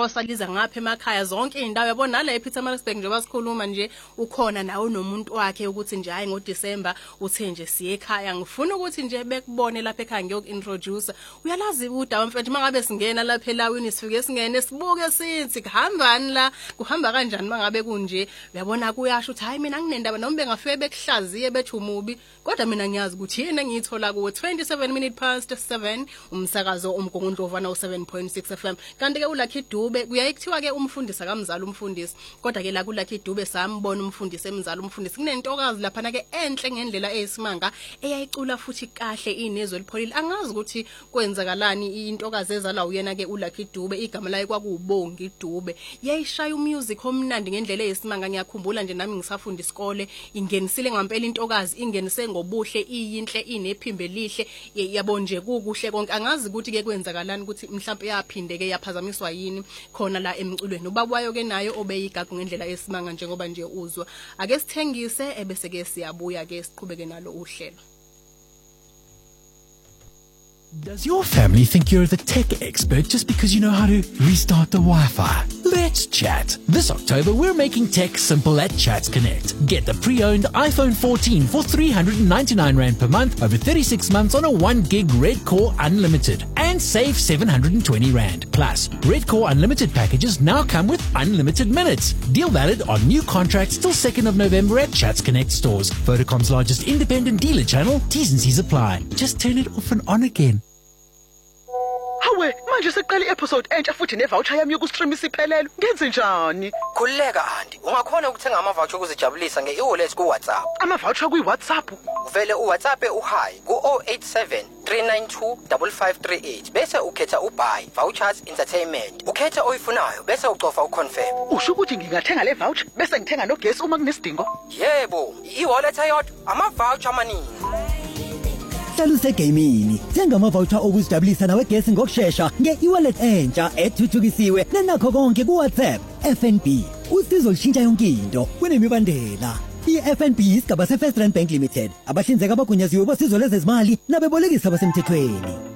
eXhosa liza ngapha emakhaya zonke indawo yabona la ePietermaritzburg nje basikhuluma nje ukhona nawo nomuntu wakhe ukuthi nje hayi ngoDecember uthe nje siye ekhaya ngifuna ukuthi nje bekubone lapha ekhaya ngiyoku-introduce uyalazi uDaba mfethu mangabe singena lapha elawini sifike singene sibuke sithi kuhambani la kuhamba kanjani mangabe kunje uyabona kuyasho ukuthi hayi mina nginendaba noma bengafike bekuhlaziye bethi umubi kodwa mina ngiyazi ukuthi yena ngiyithola kuwe 7:27 umsakazo umgongondlova na 7.6 FM kanti ke uLucky Dube kuyayithiwa ke umfundisi kamzala umfundisi kodwa ke la kuLucky Dube sambona umfundisi emzala umfundisi kunentokazi lapha na ke enhle ngendlela eyisimanga eyayicula futhi kahle inezwe lipholile angazi ukuthi kwenzakalani intokazi ezala uyena ke uLucky Dube igama layo kwakuwubongi Dube yayishaya umusic omnandi ngendlela eyisimanga ngiyakhumbula nje nami ngisafunda isikole ingenisile ngempela intokazi ingenise ngobuhle iyinhle inephimbo elihle yabo nje kukuhle konke angazi ukuthi ke kwenzakalani ukuthi mhlawumbe yaphinde ke yaphazamiswa yini khona la emculweni ubabwayo ke nayo obeyigagu ngendlela esimanga njengoba nje uzwa ake sithengise ebese ke siyabuya ke siqhubeke nalo uhlelo. Does your family think you're the tech expert just because you know how to restart the Wi-Fi? Let's chat. This October, we're making tech simple at Chats Connect. Get the pre-owned iPhone 14 for 399 Rand per month over 36 months on a 1 gig Red Core Unlimited and save 720 Rand. Plus, Red Core Unlimited packages now come with unlimited minutes. Deal valid on new contracts till 2nd of November at Chats Connect stores. Vodacom's largest independent dealer channel. T's and C's apply. Just turn it off and on again. Hawe manje seqala episode entsha futhi nevoucher yami yokustream isiphelele ngenze njani khuleka andi ungakhona ukuthenga ama voucher ukuzijabulisa nge-e-wallet ku WhatsApp ama voucher ku WhatsApp uvele uWhatsApp uhi ku 087 392 5538 bese ukhetha ubuy vouchers entertainment ukhetha oyifunayo bese ucofa uconfirm usho ukuthi ngingathenga le voucher bese ngithenga nogesi uma kunesidingo yebo i-wallet ayodwa ama voucher amaningi Hlala usegamini. Thenga ama-voucher okuzijabulisa nawe gesi ngokusheshsha nge-e-wallet entsha ethuthukisiwe nenakho konke ku-WhatsApp. FNB. Usizo lishintsha yonke into kunemibandela. I-FNB isigaba se-First Rand Bank Limited. Abahlinzeka abagunyaziwe bosizo lezezimali nabebolekisi abasemthethweni.